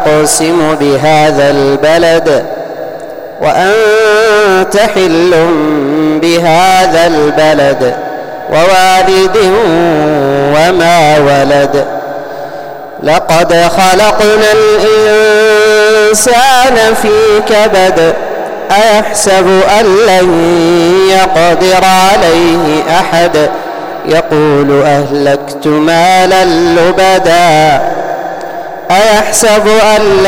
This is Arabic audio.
أقسم بهذا البلد وأنت حل بهذا البلد ووالد وما ولد لقد خلقنا الإنسان في كبد أيحسب أن لن يقدر عليه أحد يقول أهلكت مالا لبدا أيحسب أن